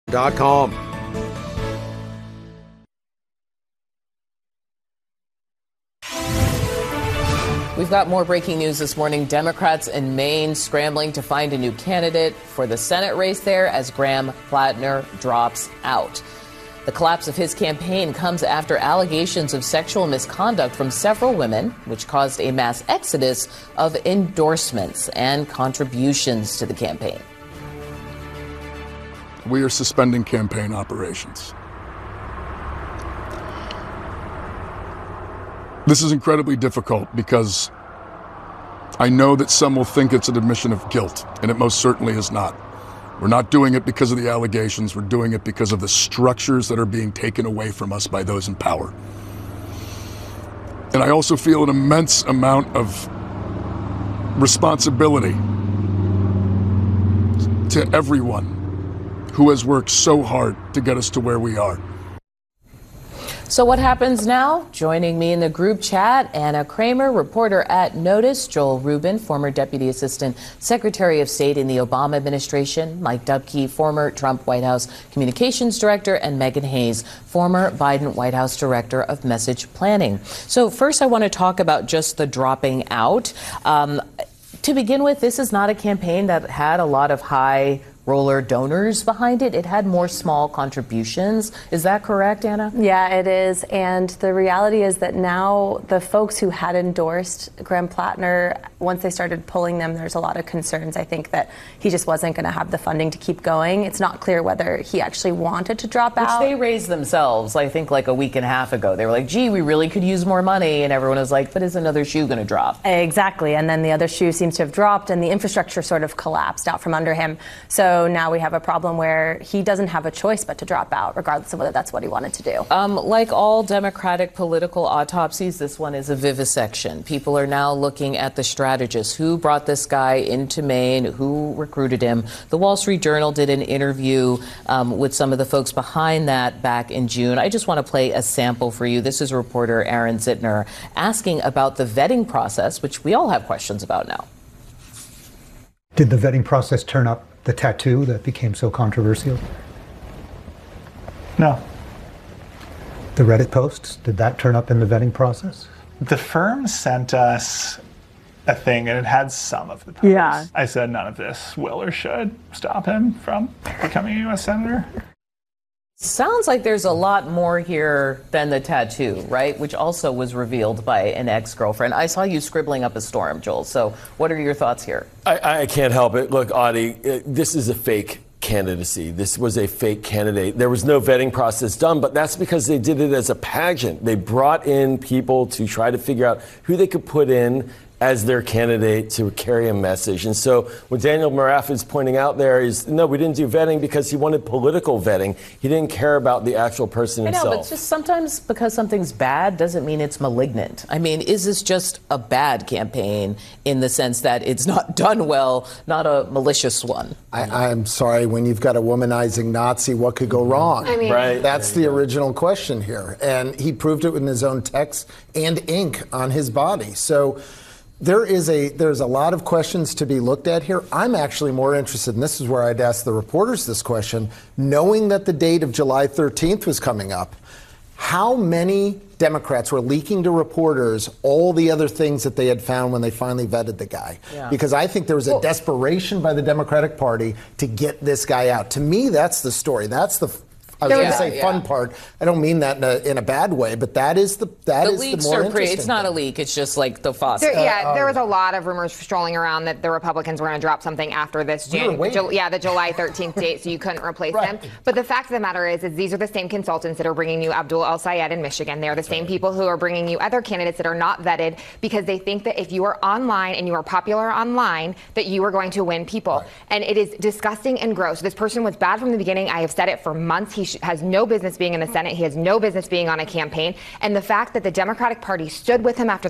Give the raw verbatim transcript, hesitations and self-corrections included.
dot com. We've got more breaking news this morning. Democrats in Maine scrambling to find a new candidate for the Senate race there as Graham Plattner drops out. The collapse of his campaign comes after allegations of sexual misconduct from several women, which caused a mass exodus of endorsements and contributions to the campaign. We are suspending campaign operations. This is incredibly difficult because I know that some will think it's an admission of guilt, and it most certainly is not. We're not doing it because of the allegations. We're doing it because of the structures that are being taken away from us by those in power. And I also feel an immense amount of responsibility to everyone who has worked so hard to get us to where we are. So what happens now? Joining me in the group chat, Anna Kramer, reporter at Notice, Joel Rubin, former Deputy Assistant Secretary of State in the Obama administration, Mike Dubke, former Trump White House Communications Director, and Megan Hayes, former Biden White House Director of Message Planning. So first I want to talk about just the dropping out. Um, to begin with, this is not a campaign that had a lot of high roller donors behind it. It had more small contributions. Is that correct, Anna? Yeah, it is. And the reality is that now the folks who had endorsed Graham Plattner, once they started pulling them, there's a lot of concerns. I think that he just wasn't going to have the funding to keep going. It's not clear whether he actually wanted to drop Which out. Which they raised themselves, I think, like a week and a half ago. They were like, gee, we really could use more money. And everyone was like, but is another shoe going to drop? Exactly. And then the other shoe seems to have dropped and the infrastructure sort of collapsed out from under him. So now we have a problem where he doesn't have a choice but to drop out, regardless of whether that's what he wanted to do. Um, like all Democratic political autopsies, this one is a vivisection. People are now looking at the strategists. Who brought this guy into Maine? Who recruited him? The Wall Street Journal did an interview um, with some of the folks behind that back in June. I just want to play a sample for you. This is reporter Aaron Zittner asking about the vetting process, which we all have questions about now. Did the vetting process turn up the tattoo that became so controversial? No. The Reddit posts, did that turn up in the vetting process? The firm sent us a thing and it had some of the posts. Yeah. I said none of this will or should stop him from becoming a U S senator. Sounds like there's a lot more here than the tattoo, right? Which also was revealed by an ex-girlfriend. I saw you scribbling up a storm, Joel. So what are your thoughts here? I, I can't help it. Look, Audie, uh, this is a fake candidacy. This was a fake candidate. There was no vetting process done, but that's because they did it as a pageant. They brought in people to try to figure out who they could put in as their candidate to carry a message. And so what Daniel Moraff is pointing out there is, no, we didn't do vetting because he wanted political vetting. He didn't care about the actual person himself. I know, but just sometimes because something's bad doesn't mean it's malignant. I mean, is this just a bad campaign in the sense that it's not done well, not a malicious one? I, I'm sorry, when you've got a womanizing Nazi, what could go wrong? I mean, right. That's the original question here. And he proved it in his own text and ink on his body. So There is a there's a lot of questions to be looked at here. I'm actually more interested, and this is where I'd ask the reporters this question, knowing that the date of July thirteenth was coming up, how many Democrats were leaking to reporters all the other things that they had found when they finally vetted the guy? Yeah. Because I think there was a well, desperation by the Democratic Party to get this guy out. To me, that's the story. That's the I was yeah, going to say yeah. fun part. I don't mean that in a, in a bad way, but that is the that the is leaks the more are interesting pretty. It's not thing. a leak. It's just like the faucet. There, yeah, uh, there was a lot of rumors strolling around that the Republicans were going to drop something after this June. We Ju- yeah, the July thirteenth date, so you couldn't replace right. them. But the fact of the matter is, is these are the same consultants that are bringing you Abdul El-Sayed in Michigan. They're the same people who are bringing you other candidates that are not vetted because they think that if you are online and you are popular online, that you are going to win people. Right. And it is disgusting and gross. This person was bad from the beginning. I have said it for months. He sh- has no business being in the Senate. He has no business being on a campaign. And the fact that the Democratic Party stood with him after